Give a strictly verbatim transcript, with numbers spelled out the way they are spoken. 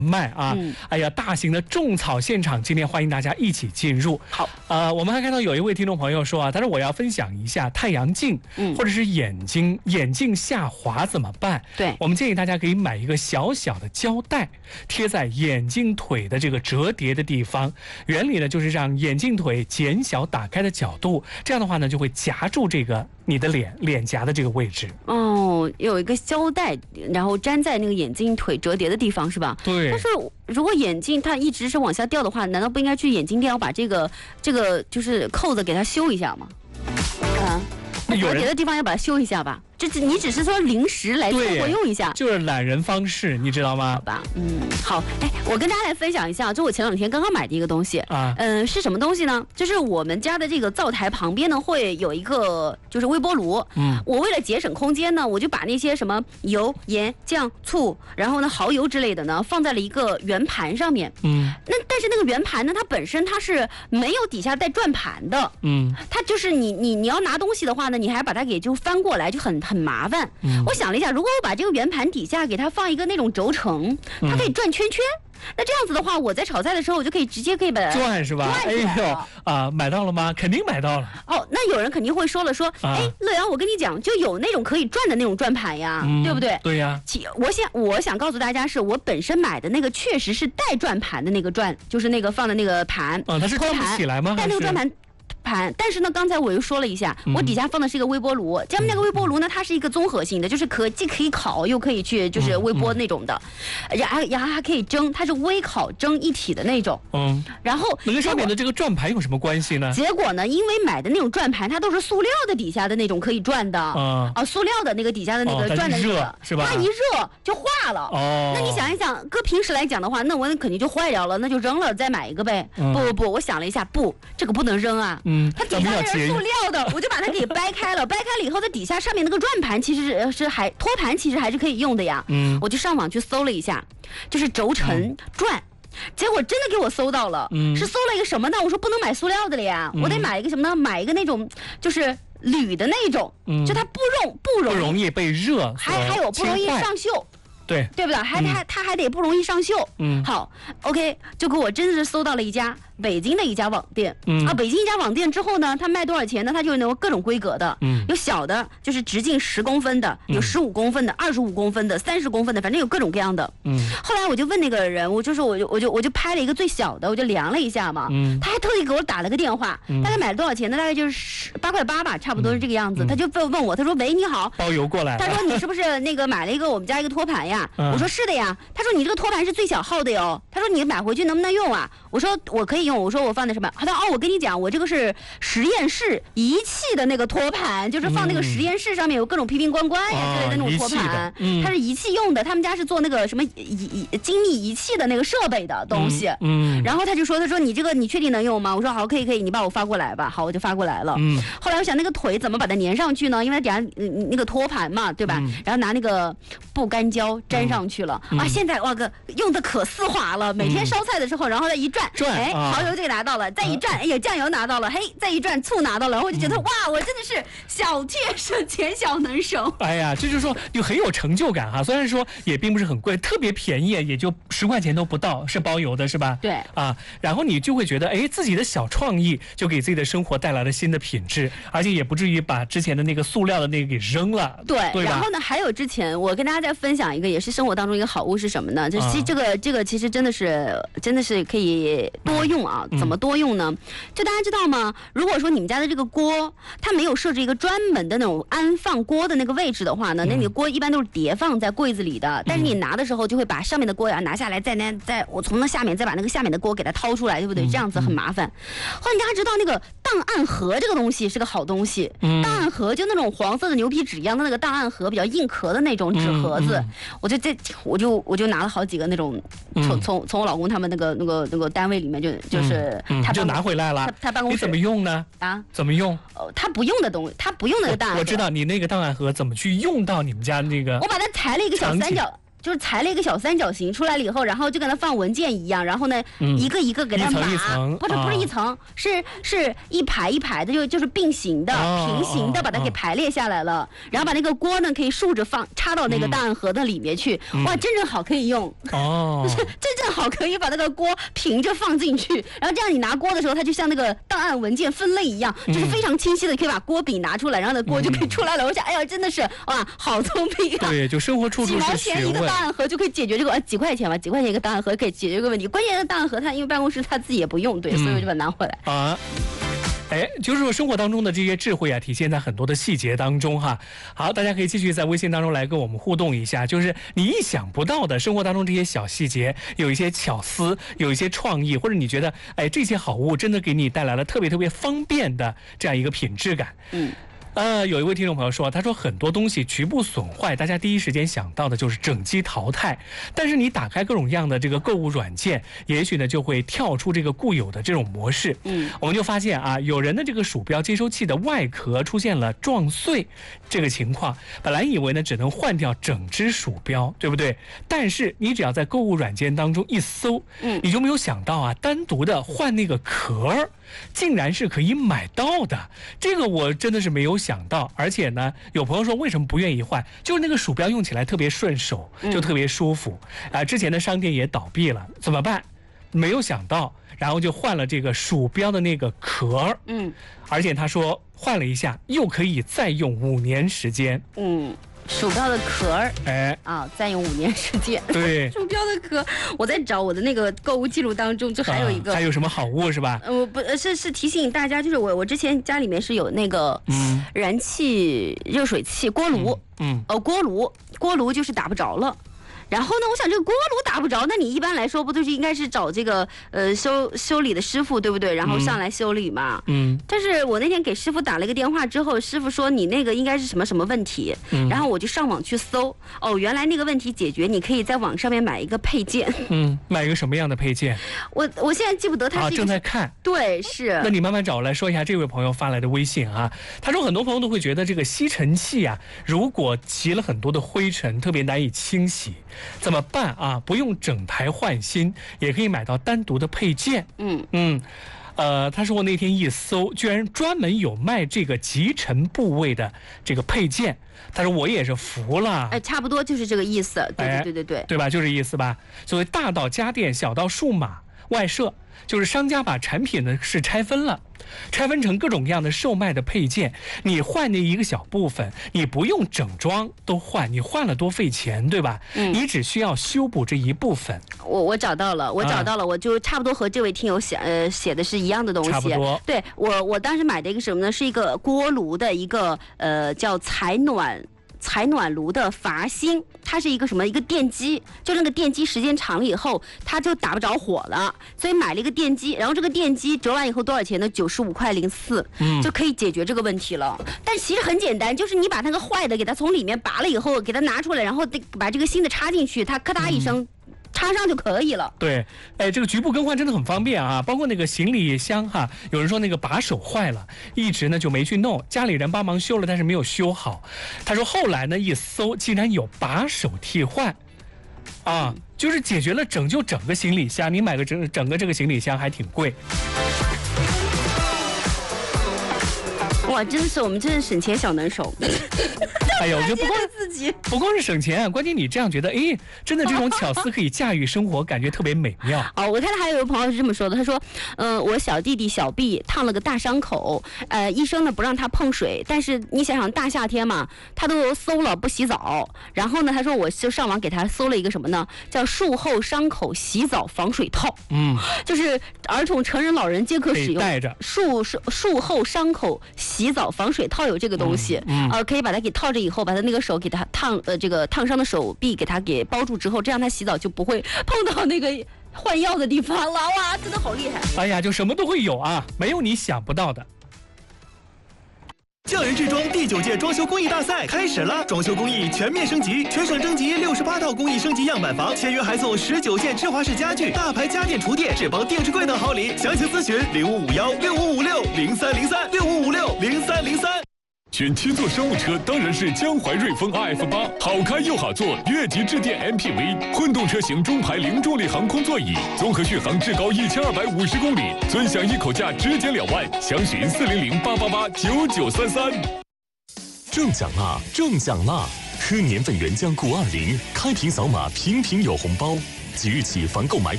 卖啊、嗯，哎呀，大型的种草现场，今天欢迎大家一起进入。 好， 呃，我们还看到有一位听众朋友说啊，他说我要分享一下太阳镜，嗯，或者是眼睛眼镜下滑怎么办？ 对， 我们建议大家可以买一个小小的胶带，贴在眼镜腿的这个折叠的地方。原理呢，就是让眼镜腿减小打开的角度，这样的话呢，就会夹住这个你的脸脸颊的这个位置。 哦，有一个胶带，然后粘在那个眼镜腿折叠的地方，是吧？ 对。 但是如果眼镜它一直是往下掉的话，难道不应该去眼镜店要把这个这个就是扣子给它修一下吗？啊，折叠的地方要把它修一下吧。这你只是说临时来凑合用一下， 就是懒人方式，你知道吗？ 好吧，嗯，好，哎，我跟大家来分享一下，就我前两天刚刚买的一个东西啊，嗯、呃，是什么东西呢？就是我们家的这个灶台旁边呢会有一个就是微波炉，嗯，我为了节省空间呢，我就把那些什么油、盐、酱、醋，然后呢蚝油之类的呢放在了一个圆盘上面，嗯，那但是那个圆盘呢，它本身它是没有底下带转盘的，嗯，它就是你你你要拿东西的话呢，你还把它给就翻过来，就很。很麻烦、嗯，我想了一下，如果我把这个圆盘底下给它放一个那种轴承，它可以转圈圈。嗯，那这样子的话，我在炒菜的时候，我就可以直接可以把它转是吧？哎呦啊，买到了吗？肯定买到了。 哦，那有人肯定会说了，说，啊、哎，乐阳，我跟你讲，就有那种可以转的那种转盘呀，嗯、对不对？ 对呀。 其我想我想告诉大家，是我本身买的那个确实是带转盘的那个转，就是那个放的那个盘。 啊，它是转不起来吗？ 带那个转盘。盘，但是呢，刚才我又说了一下，我底下放的是一个微波炉。咱们那个微波炉呢，它是一个综合性的，就是可既可以烤，又可以去就是微波那种的，然后然后还可以蒸，它是微烤蒸一体的那种。嗯，然后那跟上面的这个转盘有什么关系呢？ 结果呢，因为买的那种转盘，它都是塑料的底下的那种可以转的，啊、哦，塑料的那个底下的那个转的那个， 哦、是吧？ 它一热就化了。哦，那你想一想，搁平时来讲的话，那我肯定就坏掉了，那就扔了，再买一个呗。嗯、不不不，我想了一下，不，这个不能扔啊。嗯，它底下那是塑料的，我就把它给掰开了，掰开了以后，它底下上面那个转盘其实是是还托盘，其实还是可以用的呀。嗯，我就上网去搜了一下，就是轴承、嗯、转。结果真的给我搜到了，嗯，是搜了一个什么呢？我说不能买塑料的了呀，嗯、我得买一个什么呢？买一个那种就是铝的那种，嗯，就它不容不容易不容易被热， 还还有不容易上锈。 对对不对？还它它还得不容易上锈。嗯，好 ，OK， 就给我真的是搜到了一家北京的一家网店。嗯啊，北京一家网店之后呢，它卖多少钱呢？它就有那种各种规格的，嗯，有小的，就是直径十公分的，有十五公分的，二十五公分的，三十公分的，反正有各种各样的。嗯，后来我就问那个人，我就说我就我就我就拍了一个最小的，我就量了一下嘛。嗯，他还特意给我打了个电话，大概买了多少钱呢？大概就是八块八吧，差不多是这个样子。他就问问我，他说：“喂，你好， 包邮过来。” 他说：“你是不是那个买了一个我们家一个托盘呀？”我说是的呀，他说你这个托盘是最小号的哟，他说你买回去能不能用啊？我说我可以用，我说我放的什么？他说哦，我跟你讲，我这个是实验室仪器的那个托盘，就是放那个实验室上面有各种瓶瓶罐罐呀之类的那种托盘，嗯、它是仪器用的，他们家是做那个什么仪仪精密仪器的那个设备的东西。嗯，嗯然后他就说，他说你这个你确定能用吗？我说好，可以可以，你把我发过来吧。好，我就发过来了。嗯，后来我想那个腿怎么把它粘上去呢？因为底下那个托盘嘛，对吧？嗯、然后拿那个不干胶粘上去了。嗯、啊，现在哇个用的可丝滑了，每天烧菜的时候，然后再一转， 转哎，蚝油就拿到了，再一转，哎呀，酱油拿到了，嘿，再一转，醋拿到了，然后我就觉得、嗯、哇，我真的是小贴省钱小能手。 哎呀，这就是说就很有成就感哈、啊。虽然说也并不是很贵，特别便宜，也就十块钱都不到，是包邮的，是吧？ 对啊，然后你就会觉得，哎，自己的小创意就给自己的生活带来了新的品质，而且也不至于把之前的那个塑料的那个给扔了。 对， 对然后呢，还有之前我跟大家再分享一个，也是生活当中一个好物是什么呢？就是这个、啊、这个其实真的是真的是可以多用啊。怎么多用呢？就大家知道吗？如果说你们家的这个锅它没有设置一个专门的那种安放锅的那个位置的话呢，那你的锅一般都是叠放在柜子里的，但是你拿的时候就会把上面的锅呀拿下来，再拿再我从那下面再把那个下面的锅给它掏出来，对不对？这样子很麻烦。后来大家知道那个档案盒这个东西是个好东西，档案盒就那种黄色的牛皮纸一样的那个档案盒，比较硬壳的那种纸盒子，我就这我就我就拿了好几个那种，从从从我老公他们那个那个那个单位里面就就是他就拿回来了， 他他办公室你怎么用呢？ 啊， 怎么用？ 哦，他不用的东西，他不用那个档案盒。 我知道你那个档案盒怎么去用到你们家那个？ 我把它裁了一个小三角。 就是裁了一个小三角形出来了以后，然后就跟它放文件一样，然后呢，嗯、一个一个给它码， 一层一层不是不是一层，啊、是是一排一排的，就就是并行的、哦、平行的，把它给排列下来了。哦、然后把那个锅呢，可以竖着放，插到那个档案盒的里面去。嗯、哇，真正好可以用哦，就是真正好可以把那个锅平着放进去，然后这样你拿锅的时候，它就像那个档案文件分类一样，嗯、就是非常清晰的，可以把锅柄拿出来，然后呢锅就可以出来了。嗯、我想，哎呀，真的是哇，好聪明啊！ 对，就生活处处是学问。 几毛钱一个档案盒就可以解决这个，呃，几块钱吧，几块钱一个档案盒可以解决这个问题。关键是档案盒它因为办公室他自己也不用，对，嗯、所以我就把它拿回来啊。哎，就是说生活当中的这些智慧啊，体现在很多的细节当中哈。好，大家可以继续在微信当中来跟我们互动一下，就是你意想不到的生活当中这些小细节，有一些巧思，有一些创意，或者你觉得哎这些好物真的给你带来了特别特别方便的这样一个品质感。嗯。呃，有一位听众朋友说，他说很多东西局部损坏，大家第一时间想到的就是整机淘汰。但是你打开各种各样的这个购物软件，也许呢就会跳出这个固有的这种模式。嗯，我们就发现啊，有人的这个鼠标接收器的外壳出现了撞碎这个情况。本来以为呢只能换掉整只鼠标，对不对？但是你只要在购物软件当中一搜，嗯，你就没有想到啊，单独的换那个壳竟然是可以买到的。这个我真的是没有想到。而且呢，有朋友说为什么不愿意换，就是那个鼠标用起来特别顺手，就特别舒服啊、呃。之前的商店也倒闭了，怎么办？没有想到，然后就换了这个鼠标的那个壳。嗯，而且他说换了一下又可以再用五年时间。嗯， 鼠标的壳儿， 哎啊，再用五年时间。 对， 鼠标的壳，我在找我的那个购物记录当中，就还有一个， 啊、还有什么好物是吧？ 呃，不是是提醒大家，就是我我之前家里面是有那个嗯燃气热水器锅炉，嗯，嗯呃锅炉锅炉就是打不着了。然后呢，我想这个锅炉打不着，那你一般来说不就是应该是找这个呃修修理的师傅，对不对？然后上来修理嘛。嗯。但是我那天给师傅打了一个电话之后，师傅说你那个应该是什么什么问题。嗯。然后我就上网去搜，哦，原来那个问题解决，你可以在网上面买一个配件。 嗯，买一个什么样的配件？ 我我现在记不得它是。啊， 正在看。 对，是。 那你慢慢找来说一下这位朋友发来的微信啊。他说很多朋友都会觉得这个吸尘器啊，如果积了很多的灰尘，特别难以清洗。怎么办啊？不用整台换新，也可以买到单独的配件。嗯嗯，呃，他说我那天一搜，居然专门有卖这个集尘部位的这个配件。他说我也是服了。 哎，差不多就是这个意思。对对对对对， 哎、对吧？就这意思吧。所谓大到家电，小到数码外设，就是商家把产品呢是拆分了。拆分成各种各样的售卖的配件，你换那一个小部分，你不用整装都换，你换了多费钱，对吧？嗯，你只需要修补这一部分。 我我找到了，我找到了，啊、我就差不多和这位听友写呃写的是一样的东西。 差不多。 对我我当时买的一个什么呢？是一个锅炉的一个呃叫采暖。采暖炉的阀芯，它是一个什么一个电机，就那个电机时间长了以后，它就打不着火了，所以买了一个电机，然后这个电机折完以后多少钱呢？九十五块零四，嗯，就可以解决这个问题了。但其实很简单，就是你把那个坏的给它从里面拔了以后，给它拿出来，然后把这个新的插进去，它咔嗒一声。嗯插上就可以了。 对，哎，这个局部更换真的很方便啊，包括那个行李箱哈，有人说那个把手坏了，一直呢就没去弄，家里人帮忙修了，但是没有修好。他说后来呢一搜，竟然有把手替换，啊，就是解决了拯救整个行李箱。你买个整整个这个行李箱还挺贵。 哇，真的是我们真是省钱小能手。 哎呦，我觉得不光自己不光是省钱啊，关键你这样觉得，哎，真的这种巧思可以驾驭生活，感觉特别美妙。 哦，我看到还有一个朋友是这么说的，他说，嗯、呃，我小弟弟小 B 烫了个大伤口，呃，医生呢不让他碰水，但是你想想大夏天嘛，他都搜了不洗澡，然后呢，他说我就上网给他搜了一个什么呢，叫术后伤口洗澡防水套，嗯，就是儿童、成人、老人皆可使用， 带着术术后伤口洗澡防水套有这个东西，嗯，嗯呃，可以把它给套着以后，把他那个手给他烫，呃，这个烫伤的手臂给他给包住之后，这样他洗澡就不会碰到那个换药的地方了。哇，真的好厉害！ 哎呀，就什么都会有啊，没有你想不到的。 匠人制装第九届装修工艺大赛开始了，装修工艺全面升级，全省征集六十八套工艺升级样板房，签约还送十九件芝华士家具、大牌家电厨电、智邦电视柜等好礼。详情咨询零五五幺六五五六零三零三六五五六零三零三。 选七座商务车当然是江淮瑞风 R F 八，好开又好坐，越级致电 M P V， 混动车型中排零重力航空座椅，综合续航至高一千二百五十公里，尊享一口价直减两万，详询四零零八八八九九三三。中奖啦！中奖啦！喝年份原浆固二零，开瓶扫码，瓶瓶有红包。即日起凡购买